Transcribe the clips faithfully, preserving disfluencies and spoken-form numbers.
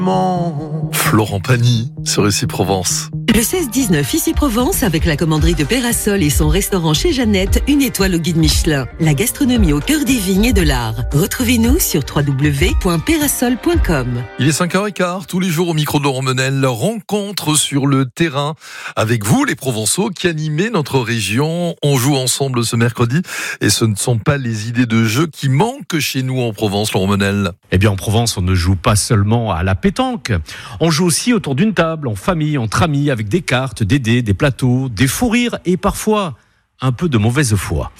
Florent Pagny sur Ici Provence. Le seize dix-neuf Ici Provence avec la commanderie de Pérasol et son restaurant chez Jeannette, une étoile au guide Michelin. La gastronomie au cœur des vignes et de l'art. Retrouvez-nous sur w w w point pérasol point com. Il est cinq heures quinze, tous les jours au micro de Laurent Menel. Rencontre sur le terrain avec vous, les Provençaux, qui animez notre région. On joue ensemble ce mercredi et ce ne sont pas les idées de jeu qui manquent chez nous en Provence, Laurent Menel. Eh bien, en Provence, on ne joue pas seulement à la pétanque. On joue aussi autour d'une table, en famille, entre amis, avec des cartes, des dés, des plateaux, des fous rires et parfois un peu de mauvaise foi.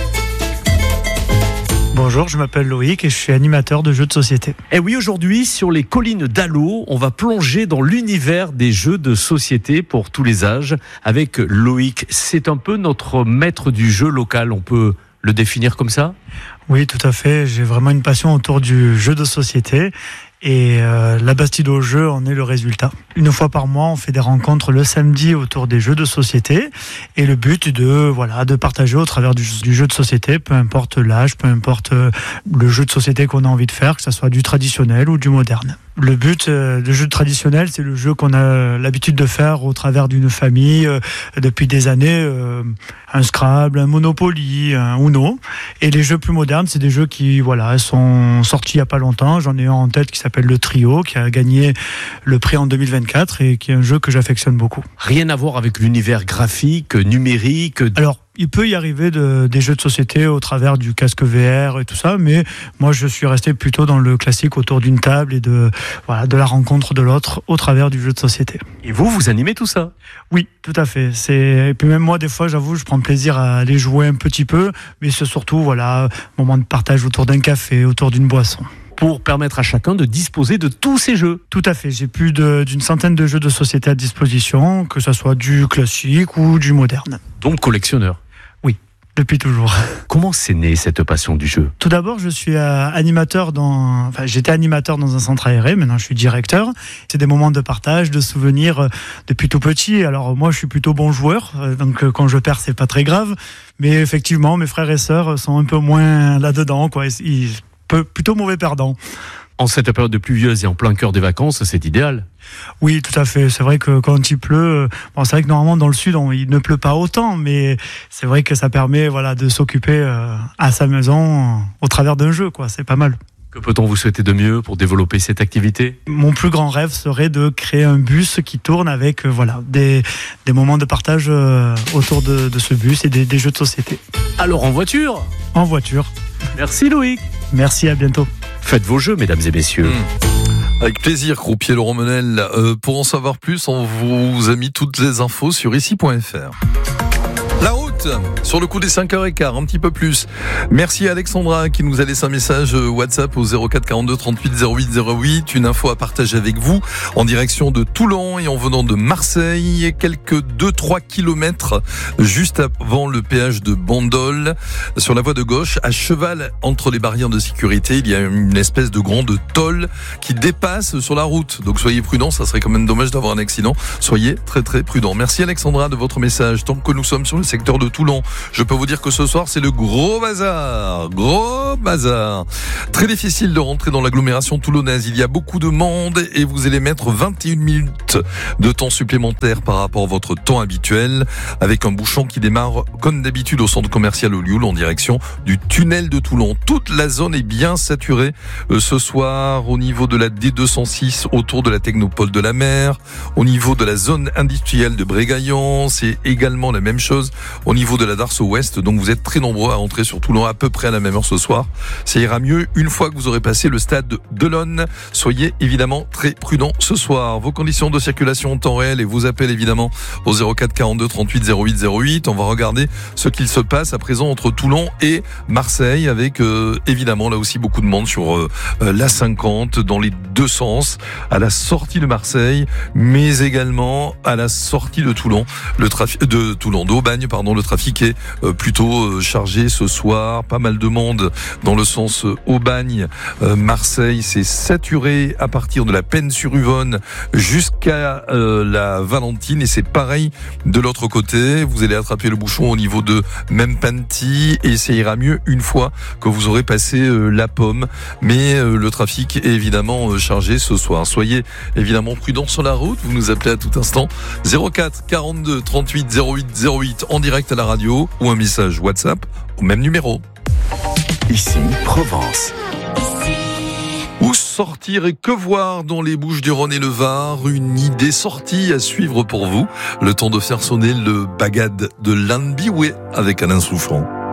Bonjour, je m'appelle Loïc et je suis animateur de jeux de société. Et oui, aujourd'hui, sur les collines d'Allot, on va plonger dans l'univers des jeux de société pour tous les âges avec Loïc. C'est un peu notre maître du jeu local, on peut le définir comme ça ? Oui, tout à fait. J'ai vraiment une passion autour du jeu de société. Et euh, la Bastide au jeu en est le résultat. Une fois par mois, on fait des rencontres le samedi autour des jeux de société. Et le but est de, voilà, de partager au travers du, du jeu de société, peu importe l'âge, peu importe le jeu de société qu'on a envie de faire, que ce soit du traditionnel ou du moderne. Le but euh, du jeu traditionnel, c'est le jeu qu'on a l'habitude de faire au travers d'une famille euh, depuis des années. Euh, un Scrabble, un Monopoly, un Uno. Et les jeux plus modernes, c'est des jeux qui voilà, sont sortis il n'y a pas longtemps. J'en ai un en tête qui s'appelle le Trio, qui a gagné le prix en deux mille vingt-quatre et qui est un jeu que j'affectionne beaucoup. Rien à voir avec l'univers graphique, numérique. Alors, il peut y arriver de, des jeux de société au travers du casque V R et tout ça, mais moi je suis resté plutôt dans le classique autour d'une table et de, voilà, de la rencontre de l'autre au travers du jeu de société. Et vous, vous animez tout ça ? Oui, tout à fait. C'est... Et puis même moi, des fois, j'avoue, je prends plaisir à aller jouer un petit peu, mais c'est surtout, voilà, moment de partage autour d'un café, autour d'une boisson. Pour permettre à chacun de disposer de tous ces jeux. Tout à fait. J'ai plus de, d'une centaine de jeux de société à disposition, que ce soit du classique ou du moderne. Donc collectionneur. Oui, depuis toujours. Comment c'est né cette passion du jeu ? Tout d'abord, je suis euh, animateur dans... Enfin, j'étais animateur dans un centre aéré, maintenant je suis directeur. C'est des moments de partage, de souvenirs euh, depuis tout petit. Alors moi, je suis plutôt bon joueur, euh, donc euh, quand je perds, c'est pas très grave. Mais effectivement, mes frères et sœurs sont un peu moins là-dedans, quoi. Ils... plutôt mauvais perdant. En cette période de pluvieuse et en plein cœur des vacances, c'est idéal. Oui, tout à fait. C'est vrai que quand il pleut, bon, c'est vrai que normalement dans le sud, on, il ne pleut pas autant, mais c'est vrai que ça permet, voilà, de s'occuper euh, à sa maison euh, au travers d'un jeu, quoi. C'est pas mal. Que peut-on vous souhaiter de mieux pour développer cette activité ? Mon plus grand rêve serait de créer un bus qui tourne avec euh, voilà, des, des moments de partage euh, autour de, de ce bus et des, des jeux de société. Alors en voiture ? En voiture. Merci Loïc. Merci, à bientôt. Faites vos jeux, mesdames et messieurs. Mmh. Avec plaisir, croupier Laurent Menel. Euh, pour en savoir plus, on vous a mis toutes les infos sur ici point f r. La route, sur le coup des cinq heures quinze, un petit peu plus. Merci à Alexandra qui nous a laissé un message WhatsApp au zéro quatre quarante-deux trente-huit zéro huit zéro huit. Une info à partager avec vous en direction de Toulon et en venant de Marseille. Quelques deux à trois kilomètres juste avant le péage de Bandol. Sur la voie de gauche, à cheval entre les barrières de sécurité, il y a une espèce de grande tôle qui dépasse sur la route. Donc soyez prudents, ça serait quand même dommage d'avoir un accident. Soyez très très prudents. Merci Alexandra de votre message. Tant que nous sommes sur le secteur de Toulon, je peux vous dire que ce soir c'est le gros bazar, gros bazar. Très difficile de rentrer dans l'agglomération toulonnaise, il y a beaucoup de monde et vous allez mettre vingt et une minutes de temps supplémentaire par rapport à votre temps habituel, avec un bouchon qui démarre comme d'habitude au centre commercial Olioul en direction du tunnel de Toulon. Toute la zone est bien saturée euh, ce soir au niveau de la D deux cent six autour de la Technopole de la Mer, au niveau de la zone industrielle de Brégaillon, c'est également la même chose au niveau de la Darso Ouest, donc vous êtes très nombreux à entrer sur Toulon à peu près à la même heure ce soir. Ça ira mieux une fois que vous aurez passé le stade de l'Aune. Soyez évidemment très prudents ce soir. Vos conditions de circulation en temps réel et vos appels évidemment au zéro quatre quarante-deux trente-huit zéro huit zéro huit. On va regarder ce qu'il se passe à présent entre Toulon et Marseille avec euh, évidemment là aussi beaucoup de monde sur euh, l'A cinquante dans les deux sens à la sortie de Marseille mais également à la sortie de Toulon. Le trafic de Toulon, d'Aubagne Aubagne, pardon, le trafic est euh, plutôt euh, chargé ce soir. Pas mal de monde dans le sens euh, Aubagne, euh, Marseille. C'est saturé à partir de la Peine-sur-Yvonne jusqu'à euh, la Valentine, et c'est pareil de l'autre côté. Vous allez attraper le bouchon au niveau de Mempanti, et ça ira mieux une fois que vous aurez passé euh, la Pomme. Mais euh, le trafic est évidemment euh, chargé ce soir. Soyez évidemment prudents sur la route. Vous nous appelez à tout instant zéro quatre quarante-deux trente-huit zéro huit zéro huit en direct à la radio, ou un message WhatsApp au même numéro. Ici Provence. Où sortir et que voir dans les Bouches-du-Rhône et le Var? Une idée sortie à suivre pour vous. Le temps de faire sonner le bagad de l'Anne Bioué avec Alain Souffrant.